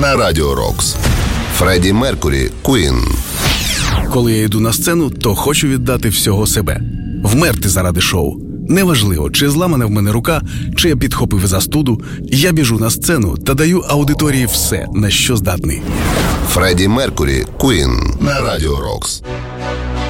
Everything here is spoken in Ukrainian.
на Радіо Рокс. Фредді Меркурі, Queen. Коли я йду на сцену, то хочу віддати всього себе. Вмерти заради шоу. Неважливо, чи зламана в мене рука, чи я підхопив застуду, я біжу на сцену та даю аудиторії все, на що здатний. Фредді Меркурі, Queen на Радіо Рокс.